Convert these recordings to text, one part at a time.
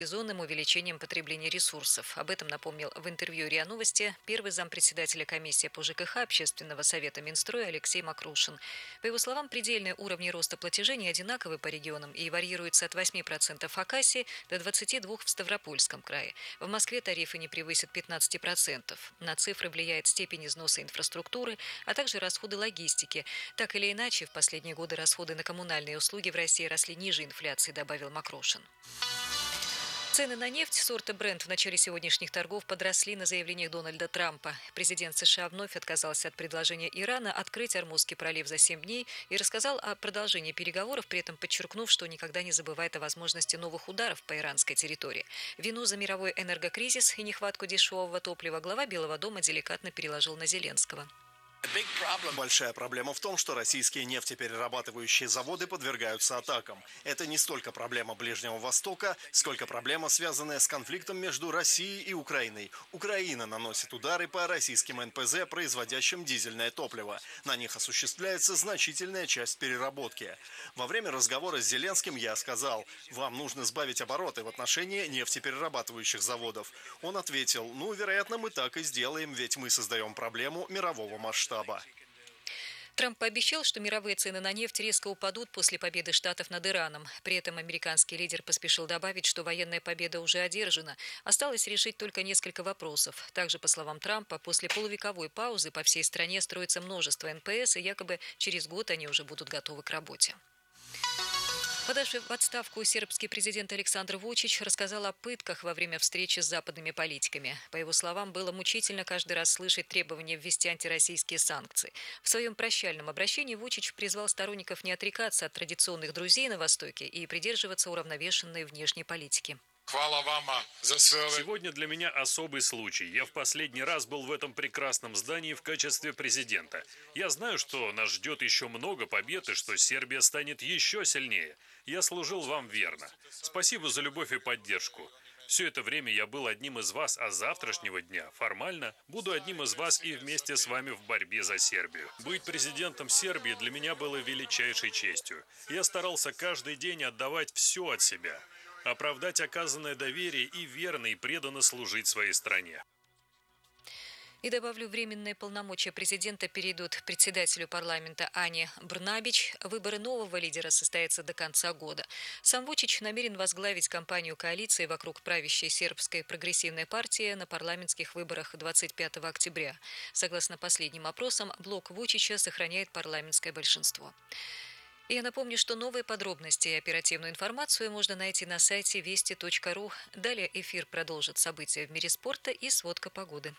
сезонным увеличением потребления ресурсов. Об этом напомнил в интервью РИА Новости первый зампредседателя комиссии по ЖКХ Общественного совета Минстроя Алексей Макрушин. По его словам, предельные уровни роста платежей не одинаковы по регионам и варьируются от 8% в Хакасии до 22% в Ставропольском крае. В Москве тарифы не превысят 15%. На цифры влияет степень износа инфраструктуры, а также расходы логистики. Так или иначе, в последние годы расходы на коммунальные услуги в России росли ниже инфляции, добавил Макрушин. Цены на нефть сорта Brent в начале сегодняшних торгов подросли на заявлениях Дональда Трампа. Президент США вновь отказался от предложения Ирана открыть Ормузский пролив за 7 дней и рассказал о продолжении переговоров, при этом подчеркнув, что никогда не забывает о возможности новых ударов по иранской территории. Вину за мировой энергокризис и нехватку дешевого топлива глава Белого дома деликатно переложил на Зеленского. Большая проблема в том, что российские нефтеперерабатывающие заводы подвергаются атакам. Это не столько проблема Ближнего Востока, сколько проблема, связанная с конфликтом между Россией и Украиной. Украина наносит удары по российским НПЗ, производящим дизельное топливо. На них осуществляется значительная часть переработки. Во время разговора с Зеленским я сказал: вам нужно сбавить обороты в отношении нефтеперерабатывающих заводов. Он ответил: вероятно, мы так и сделаем, ведь мы создаем проблему мирового масштаба. Трамп пообещал, что мировые цены на нефть резко упадут после победы Штатов над Ираном. При этом американский лидер поспешил добавить, что военная победа уже одержана. Осталось решить только несколько вопросов. Также, по словам Трампа, после полувековой паузы по всей стране строится множество НПС, и якобы через год они уже будут готовы к работе. Подавший в отставку сербский президент Александр Вучич рассказал о пытках во время встречи с западными политиками. По его словам, было мучительно каждый раз слышать требования ввести антироссийские санкции. В своем прощальном обращении Вучич призвал сторонников не отрекаться от традиционных друзей на Востоке и придерживаться уравновешенной внешней политики. Сегодня для меня особый случай. Я в последний раз был в этом прекрасном здании в качестве президента. Я знаю, что нас ждет еще много побед и что Сербия станет еще сильнее. Я служил вам верно. Спасибо за любовь и поддержку. Все это время я был одним из вас, а с завтрашнего дня формально буду одним из вас и вместе с вами в борьбе за Сербию. Быть президентом Сербии для меня было величайшей честью. Я старался каждый день отдавать все от себя, оправдать оказанное доверие и верно и преданно служить своей стране. И добавлю, временные полномочия президента перейдут председателю парламента Ане Брнабич. Выборы нового лидера состоятся до конца года. Сам Вучич намерен возглавить кампанию коалиции вокруг правящей сербской прогрессивной партии на парламентских выборах 25 октября. Согласно последним опросам, блок Вучича сохраняет парламентское большинство. И я напомню, что новые подробности и оперативную информацию можно найти на сайте вести.ру. Далее эфир продолжит события в мире спорта и сводка погоды.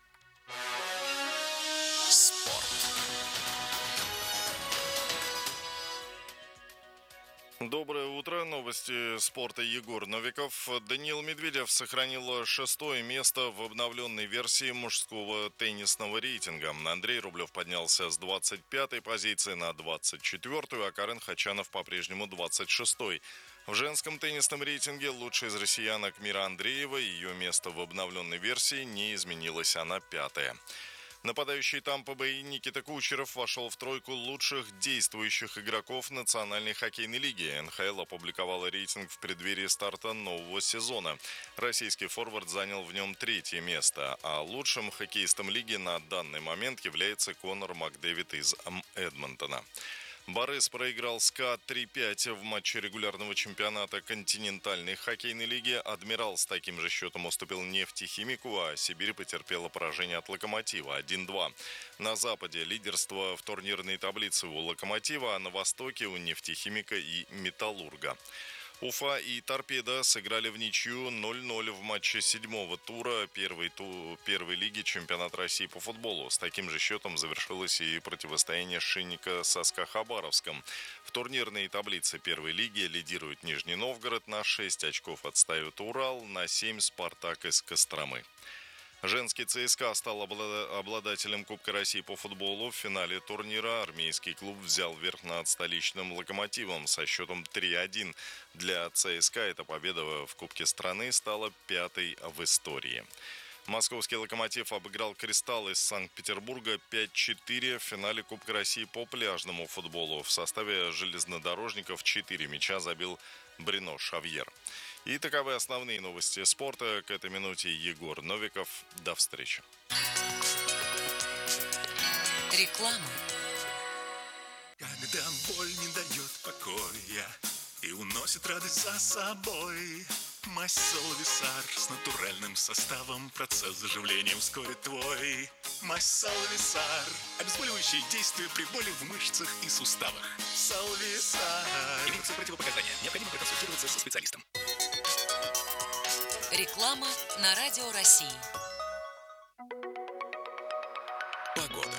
Доброе утро. Новости спорта. Егор Новиков. Даниил Медведев сохранил 6-е место в обновленной версии мужского теннисного рейтинга. Андрей Рублев поднялся с 25-й позиции на 24-ю, а Карен Хачанов по-прежнему 26-й. В женском теннисном рейтинге лучшая из россиянок Мира Андреева. Ее место в обновленной версии не изменилось, она 5-я. Нападающий Тампа Бэй Никита Кучеров вошел в тройку лучших действующих игроков Национальной хоккейной лиги. НХЛ опубликовала рейтинг в преддверии старта нового сезона. Российский форвард занял в нем 3-е место, а лучшим хоккеистом лиги на данный момент является Конор Макдэвид из Эдмонтона. Борис проиграл СКА 3-5 в матче регулярного чемпионата континентальной хоккейной лиги. Адмирал с таким же счетом уступил Нефтехимику, а Сибирь потерпела поражение от Локомотива 1-2. На западе лидерство в турнирной таблице у Локомотива, а на востоке у Нефтехимика и Металлурга. Уфа и Торпедо сыграли в ничью 0-0 в матче 7-го тура первой лиги чемпионата России по футболу. С таким же счетом завершилось и противостояние Шинника со СКА Хабаровском. В турнирной таблице первой лиги лидирует Нижний Новгород, на 6 очков отстает Урал, на 7 Спартак из Костромы. Женский ЦСКА стал обладателем Кубка России по футболу. В финале турнира армейский клуб взял верх над столичным Локомотивом со счетом 3-1. Для ЦСКА эта победа в Кубке страны стала 5-й в истории. Московский «Локомотив» обыграл «Кристалл» из Санкт-Петербурга 5-4 в финале Кубка России по пляжному футболу. В составе железнодорожников 4 мяча забил Брино Шавьер. И таковы основные новости спорта. К этой минуте Егор Новиков. До встречи. Реклама. Когда боль не дает покоя и уносит радость за собой, мазь Салвисар с натуральным составом процесс заживления ускорит твой. Мазь Салвисар. Обезболивающее действие при боли в мышцах и суставах. Салвисар. Имеются противопоказания. Необходимо проконсультироваться со специалистом. Реклама на Радио России. Погода.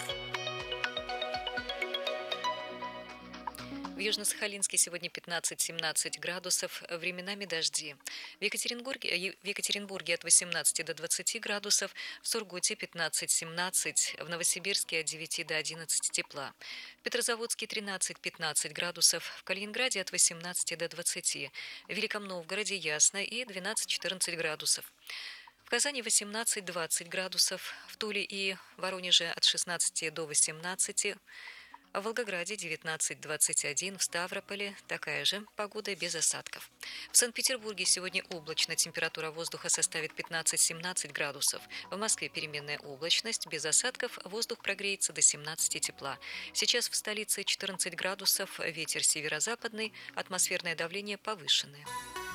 В Южно-Сахалинске сегодня 15-17 градусов, временами дожди. В Екатеринбурге от 18 до 20 градусов, в Сургуте 15-17, в Новосибирске от 9 до 11 тепла. В Петрозаводске 13-15 градусов, в Калининграде от 18 до 20, в Великом Новгороде ясно и 12-14 градусов. В Казани 18-20 градусов, в Туле и Воронеже от 16 до 18, в Волгограде 19-21, в Ставрополе такая же погода без осадков. В Санкт-Петербурге сегодня облачно, температура воздуха составит 15-17 градусов. В Москве переменная облачность, без осадков, воздух прогреется до 17 тепла. Сейчас в столице 14 градусов, ветер северо-западный, атмосферное давление повышенное.